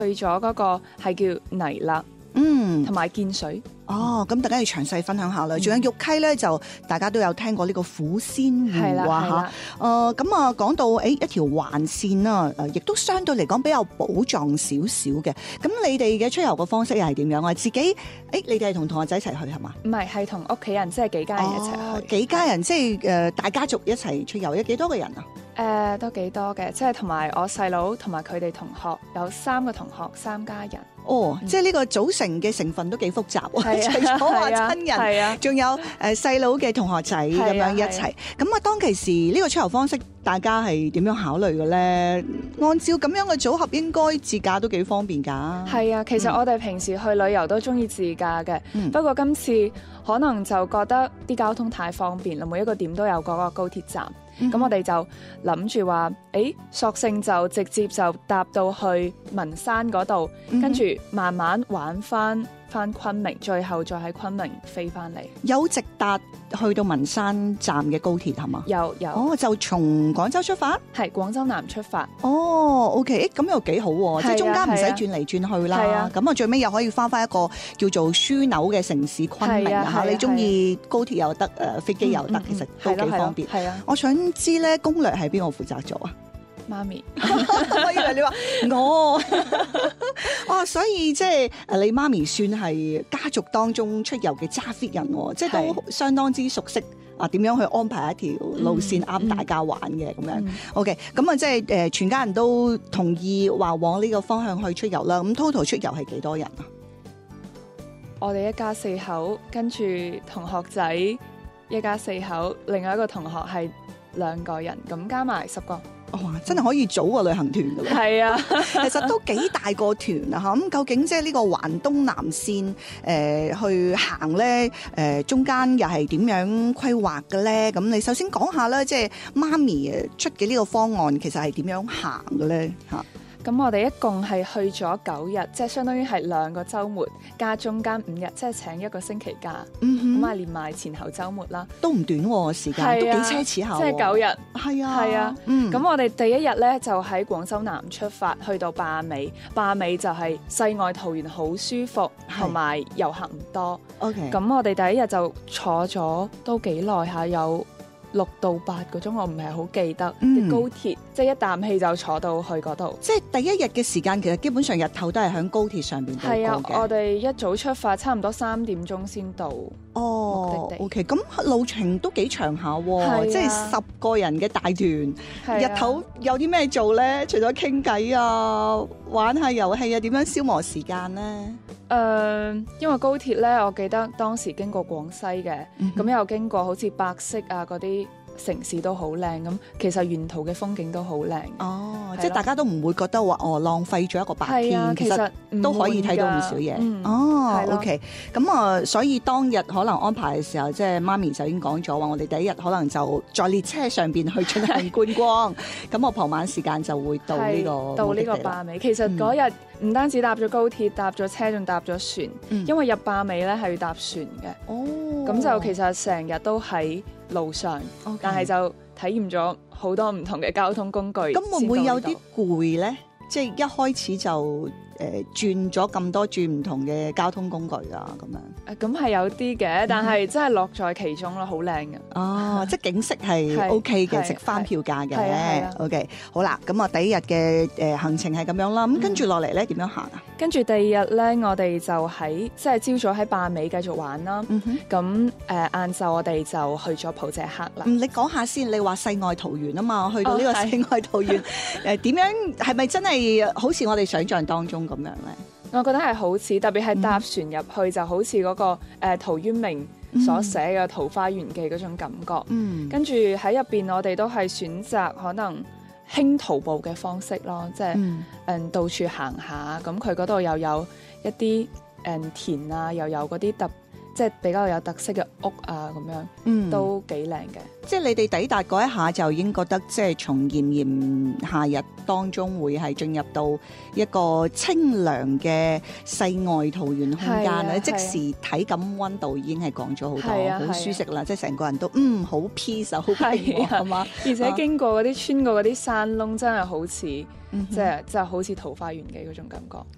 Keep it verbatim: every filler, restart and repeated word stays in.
去咗嗰個係叫泥勒， 嗯， 同埋建水。 哦，咁大家要詳細分享下啦。仲、嗯、有玉溪咧，就大家都有聽過呢個虎仙湖啊嚇。誒咁啊，講到誒一條環線啦，誒亦都相對嚟講比較寶藏少少嘅。咁你哋嘅出遊嘅方式又係點樣啊？自己誒，你哋係同同學仔一齊去係嘛？ 唔係，係同屋企人，即係幾家人一齊去。 哦、幾家人即係誒大家族一齊出遊，有幾多個人啊？ 誒、呃、都幾多嘅，即係同埋我細佬同埋佢哋同學有三個同學，三家人。 哦，嗯、即係呢個組成嘅成分都幾複雜喎，啊、除咗話親人，仲、啊、有誒細佬嘅同學仔咁、啊、樣一齊。咁啊，當其時呢個出遊方式，大家係點樣考慮嘅咧？按照咁樣嘅組合，應該自駕都幾方便㗎。係啊， 其實我哋平時去旅遊都中意自駕嘅， 嗯、 不過今次可能就覺得啲交通太方便啦，每一個點都有嗰個高鐵站。咁、嗯、我哋就諗住話，誒、欸，索性就直接就搭到去文山嗰度，跟、嗯、住慢慢玩翻翻昆明，最後再喺昆明飛翻嚟。 有直達去到文山站嘅高鐵係嘛？ 有有。 哦，就從廣州出發？ 係廣州南出發。 哦 ，OK，咁又幾好喎、啊，即係中間唔使轉嚟轉去啦。係啊。咁啊，最尾又可以翻翻一個叫做樞紐嘅城市昆明啊嚇！你中意高鐵又得，誒飛機又得，其實都幾方便。係啊。我想知咧攻略係邊個負責做啊？ 媽咪， 我以為你話我，哦，所以即係誒，你媽咪算係家族當中出遊嘅揸 fit 人，即係都相當之熟悉啊，點樣去安排一條路線啱大家玩嘅咁、嗯、樣。嗯、OK， 咁啊，即係誒，全家人都同意話往呢個方向去出遊啦。咁 total 出遊係幾多人啊？ 我哋一家四口，跟住同學仔一家四口，另外一個同學係兩個人，咁加埋十個。 哇、哦！真係可以組個旅行團㗎喎。係啊，其實都幾大個團啊嚇。咁究竟即係呢個環東南線誒、呃、去行咧？誒、呃、中間又係點樣規劃嘅咧？咁你首先講下啦，即係媽咪出嘅呢個方案其實係點樣行嘅咧嚇？ 咁我哋一共係去咗九日，即係相當於係兩個週末加中間五日，即係請一個星期假。咁啊連埋前後週末啦，都唔短喎、啊、時間，都幾奢侈下。即係九日。係啊，係啊。咁、嗯、我哋第一日咧就喺廣州南出發，去到壩尾。壩尾就係世外桃源，好舒服，同埋遊客唔多。OK。咁我哋第一日就坐咗都幾耐下，有六到八個鐘，我唔係好記得。嗯、高鐵即係一啖氣就坐到去嗰度。即係第一日嘅時間，其實基本上日頭都係喺高鐵上邊度過嘅。係啊，我哋一早出發，差唔多三點鐘先到。哦 ，OK， 咁路程都幾長下喎，啊、即係十個人嘅大團，啊、日頭有啲咩做咧？除咗傾偈啊、玩下遊戲啊，點樣消磨時間咧？誒、呃，因為高鐵咧，我記得當時經過廣西嘅，咁、嗯、又經過好似百色啊嗰啲城市都好靚，咁其實沿途嘅風景都好靚。哦，即係大家都唔會覺得話哦浪費咗一個白天，啊、其實都可以睇到唔少嘢。嗯、哦 ，OK， 咁啊，所以當日可能安排嘅時候，即係媽咪就已經講咗話，我哋第一日可能就在列車上邊去進行觀光，咁我傍晚時間就會到呢、這個到呢個壩尾。其實嗰日唔單止搭咗高鐵，搭咗車，仲搭咗船，嗯、因為入壩尾咧係要搭船嘅。哦，咁就其實成日都喺路上，okay. 但係就體驗咗好多唔同嘅交通工具。咁會唔會有啲攰咧？即係一開始就誒轉咗咁多轉唔同嘅交通工具啊，咁樣。誒咁係有啲嘅，但係真係樂在其中咯，好靚嘅。哦，即係景色係 OK 嘅，值翻票價嘅。OK， 好啦，咁啊第一日嘅誒行程係咁樣啦。咁跟住落嚟咧點樣行啊？跟住第二日咧，我哋就喺即係朝早喺壩尾繼續玩啦。咁誒晏晝我哋就去咗普謝克啦。嗯，你講下先，你話世外桃源啊嘛，去到呢個世外桃源誒點樣？係咪真係好似我哋想象當中咁樣咧？我覺得係好似，特別係搭船入去、嗯、就好似嗰、那個誒、呃、陶淵明所寫嘅《桃花源記》嗰種感覺。嗯，跟住喺入邊，我哋都係選擇可能輕徒步嘅方式咯，即係誒、嗯嗯、到處行下。咁佢嗰度又有一啲誒、嗯、田啊，又有嗰啲特即係比較有特色嘅屋啊，咁樣，嗯，都幾靚嘅。即係你哋抵達嗰一下就已經覺得，即係從炎炎夏日當中會係進入到一個清涼嘅世外桃源空間啦。即時體感溫度已經係降咗好多，好舒適啦。即係成個人都嗯好 peace 好平和啊嘛。而且經過嗰啲穿過嗰啲山窿，真係好似。嗯、即係即係好似桃花源記嗰種感覺。